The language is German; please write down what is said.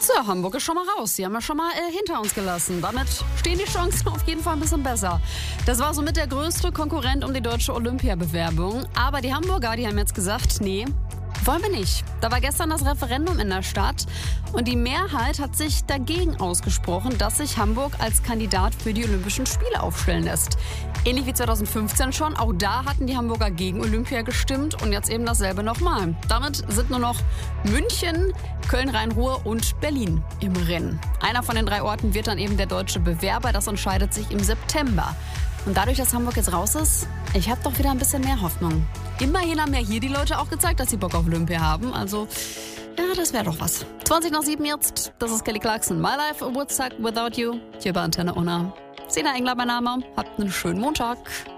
So, Hamburg ist schon mal raus. Sie haben wir schon mal hinter uns gelassen. Damit stehen die Chancen auf jeden Fall ein bisschen besser. Das war somit der größte Konkurrent um die deutsche Olympiabewerbung. Aber die Hamburger, die haben jetzt gesagt, nee, wollen wir nicht. Da war gestern das Referendum in der Stadt und die Mehrheit hat sich dagegen ausgesprochen, dass sich Hamburg als Kandidat für die Olympischen Spiele aufstellen lässt. Ähnlich wie 2015 schon, auch da hatten die Hamburger gegen Olympia gestimmt und jetzt eben dasselbe nochmal. Damit sind nur noch München, Köln-Rhein-Ruhr und Berlin im Rennen. Einer von den 3 Orten wird dann eben der deutsche Bewerber, das entscheidet sich im September. Und dadurch, dass Hamburg jetzt raus ist, ich habe doch wieder ein bisschen mehr Hoffnung. Immerhin haben ja hier die Leute auch gezeigt, dass sie Bock auf Olympia haben. Also, ja, das wäre doch was. 20:07 jetzt, das ist Kelly Clarkson. My Life, a Woodstock Without You, hier bei Antenne Unna. Sina Engler mein Name, habt einen schönen Montag.